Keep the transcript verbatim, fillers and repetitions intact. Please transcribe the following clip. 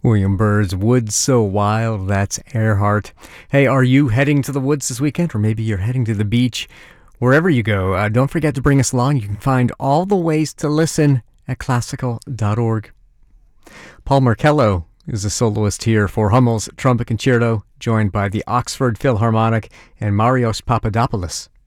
William Byrd's Woods So Wild, that's Earhart. Hey, are you heading to the woods this weekend? Or maybe you're heading to the beach? Wherever you go, uh, don't forget to bring us along. You can find all the ways to listen at classical dot org. Paul Marcello is a soloist here for Hummel's Trumpet Concerto, joined by the Oxford Philharmonic and Marios Papadopoulos.